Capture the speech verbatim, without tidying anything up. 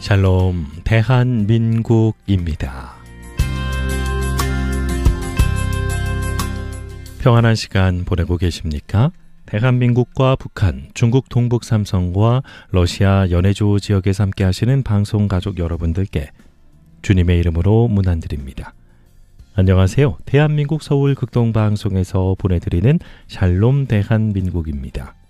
샬롬 대한민국입니다. 평안한 시간 보내고 계십니까? 대한민국과 북한, 중국 동북 삼성과 러시아 연해조 지역에서 함께 하시는 방송 가족 여러분들께 주님의 이름으로 문안드립니다. 안녕하세요. 대한민국 서울 극동방송에서 보내드리는 샬롬 대한민국입니다.